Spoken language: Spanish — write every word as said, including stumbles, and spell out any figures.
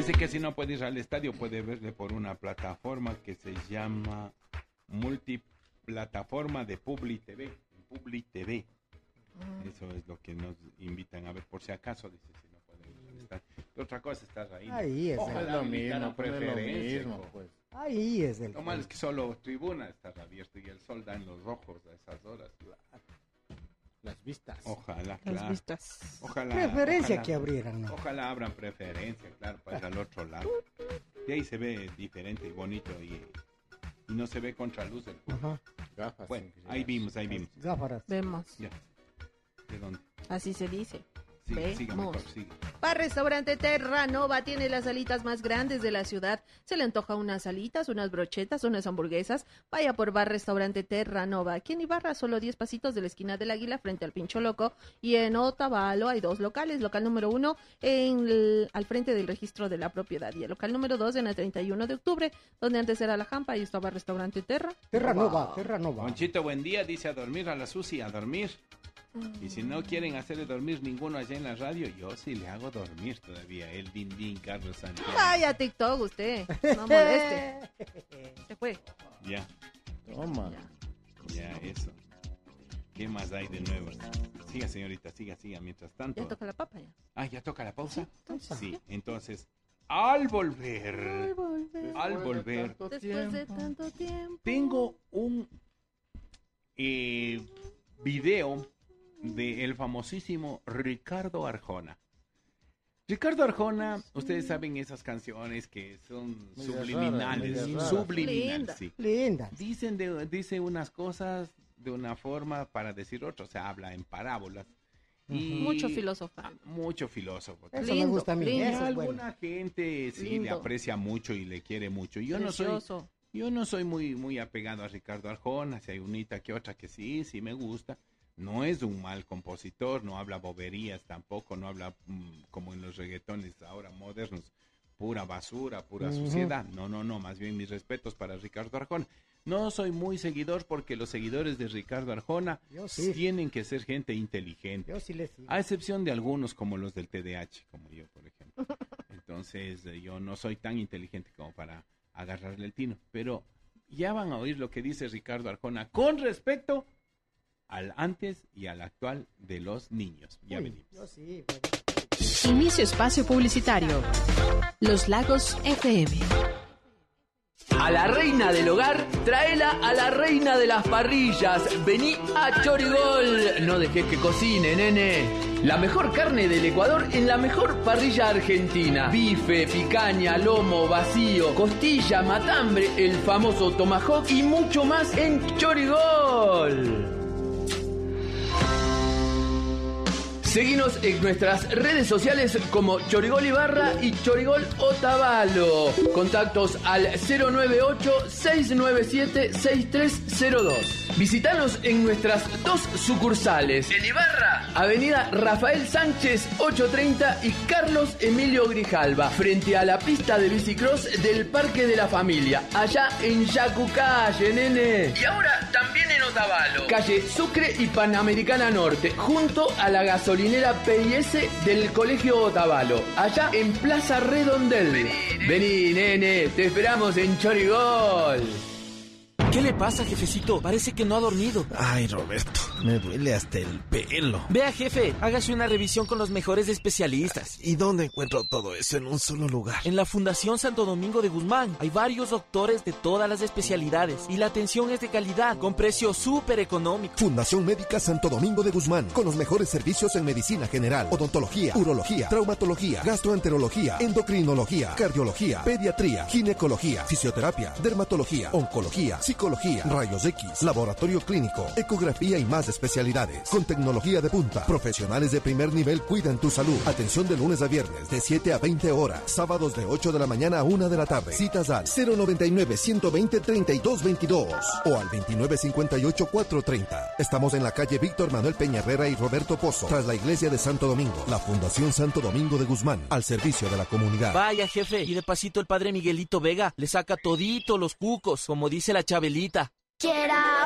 Dice que si no puede ir al estadio, puede verle por una plataforma que se llama Multiplataforma de Publi T V. Publi T V. Mm. Eso es lo que nos invitan a ver, por si acaso, dice, si no puede ir al estadio. Otra cosa está ahí. Ahí es Ojalá lo mismo, preferencia. Lo mismo, pues. Ahí es el. Lo malo es que solo tribuna está abierto y el sol da en los ojos a esas horas. Las vistas. Ojalá, Las claro. vistas. Ojalá. Preferencia ojalá, que abrieran, ¿no? Ojalá abran preferencia, claro, para ir al otro lado. Y ahí se ve diferente y bonito y, y no se ve contraluz el público. Ajá. Gafas. Bueno, ahí vimos, ahí vimos. Gáfaras. Vemos. Ya. ¿De dónde? Así se dice. Sigue, siga Vemos. mejor, sigue. Bar Restaurante Terranova tiene las salitas más grandes de la ciudad. Se le antoja unas salitas, unas brochetas, unas hamburguesas. Vaya por Bar Restaurante Terranova. Aquí en Ibarra, solo diez pasitos de la esquina del Águila frente al Pincho Loco. Y en Otavalo hay dos locales. Local número uno en el, al frente del registro de la propiedad. Y el local número dos en el treinta y uno de octubre, donde antes era La Jampa y estaba Restaurante Terra. Terranova, Terranova. Monchito, buen día. Dice a dormir a la Susi, a dormir. Y si no quieren hacerle dormir ninguno allá en la radio, yo sí le hago dormir todavía. El din din Carlos Santiago. Vaya TikTok usted, no moleste. Se fue. Ya. Toma. Ya, eso. ¿Qué más hay de nuevo? Siga, señorita, siga, siga. Mientras tanto. Ya toca la papa ya. Ah, ¿ya toca la pausa? Pausa. Sí, entonces, al volver, Al volver. al volver, Después de tanto tiempo. tengo un eh, video del famosísimo Ricardo Arjona. Ricardo Arjona, ustedes saben esas canciones que son Media subliminales, rara, media rara. subliminales, Linda. sí. Linda. Dicen de, dice unas cosas de una forma para decir otras, o sea, habla en parábolas. Y Mucho filósofo. Mucho filósofo. Eso Lindo, me gusta a mí. lindo. Eso es Alguna bueno. gente sí Lindo. le aprecia mucho y le quiere mucho. Yo no soy, Precioso. yo no soy muy, muy apegado a Ricardo Arjona. Si hay unita que otra que sí, sí me gusta. No es un mal compositor, no habla boberías tampoco, no habla mm, como en los reggaetones ahora modernos, pura basura, pura Ujú. suciedad. No, no, no, más bien mis respetos para Ricardo Arjona. No soy muy seguidor porque los seguidores de Ricardo Arjona Yo sí. tienen que ser gente inteligente. Yo sí le sigo. A excepción de algunos como los del T D A H, como yo, por ejemplo. Entonces, eh, yo no soy tan inteligente como para agarrarle el tino. Pero ya van a oír lo que dice Ricardo Arjona con respecto al antes y al actual de los niños. Ya Uy, venimos. Yo sí. bueno. Inicio espacio publicitario. Los Lagos F M. A la reina del hogar, tráela a la reina de las parrillas. Vení a Chorigol. No dejes que cocine, nene. La mejor carne del Ecuador en la mejor parrilla argentina. Bife, picaña, lomo, vacío, costilla, matambre, el famoso tomahawk y mucho más en Chorigol. Seguinos en nuestras redes sociales como Chorigol Ibarra y Chorigol Otavalo. Contactos al cero nueve ocho, seis nueve siete, seis tres cero dos. Visítanos en nuestras dos sucursales. En Ibarra, Avenida Rafael Sánchez ochocientos treinta y Carlos Emilio Grijalva, frente a la pista de bicicross del Parque de la Familia, allá en Yacucalle, nene. Y ahora también en Otavalo, calle Sucre y Panamericana Norte, junto a la gasolina P I S del Colegio Otavalo, allá en Plaza Redondel. Vení, Vení, nene, te esperamos en Chorigol. ¿Qué le pasa, jefecito? Parece que no ha dormido. Ay, Roberto, me duele hasta el pelo. Vea, jefe, hágase una revisión con los mejores especialistas. ¿Y dónde encuentro todo eso en un solo lugar? En la Fundación Santo Domingo de Guzmán hay varios doctores de todas las especialidades y la atención es de calidad, con precios súper económicos. Fundación Médica Santo Domingo de Guzmán, con los mejores servicios en medicina general, odontología, urología, traumatología, gastroenterología, endocrinología, cardiología, pediatría, ginecología, fisioterapia, dermatología, oncología, psicología, rayos X, laboratorio clínico, ecografía y más especialidades. Con tecnología de punta, profesionales de primer nivel cuidan tu salud. Atención de lunes a viernes de siete a veinte horas, sábados de ocho de la mañana a una de la tarde. Citas al cero noventa y nueve, ciento veinte, treinta y dos veintidós o al veintinueve cincuenta y ocho, cuatrocientos treinta. Estamos en la calle Víctor Manuel Peña Herrera y Roberto Pozo, tras la iglesia de Santo Domingo. La Fundación Santo Domingo de Guzmán, al servicio de la comunidad. Vaya, jefe, y de pasito el padre Miguelito Vega le saca todito los cucos, como dice la Chabelita. Quiera